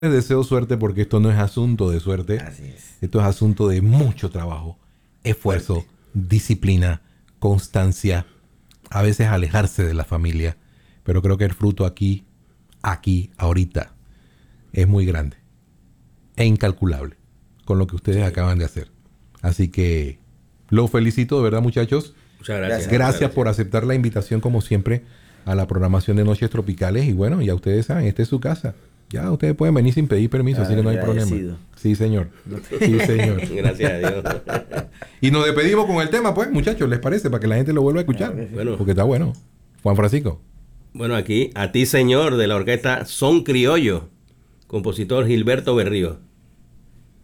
Les deseo suerte porque esto no es asunto de suerte. Así es. Esto es asunto de mucho trabajo, esfuerzo, disciplina, constancia, a veces alejarse de la familia. Pero creo que el fruto aquí, ahorita, es muy grande e incalculable con lo que ustedes acaban de hacer. Así que los felicito de verdad, muchachos. Muchas gracias. Gracias por aceptar la invitación, como siempre, a la programación de Noches Tropicales. Y bueno, ya ustedes saben, esta es su casa. Ya ustedes pueden venir sin pedir permiso, así que no hay problema. Agradecido. Sí, señor. Sí, señor. Gracias a Dios. Y nos despedimos con el tema, pues, muchachos, ¿les parece? Para que la gente lo vuelva a escuchar. Bueno. Porque está bueno. Juan Francisco. Bueno, aquí, a ti, señor, de la orquesta Son Criollo, compositor Gilberto Berrío.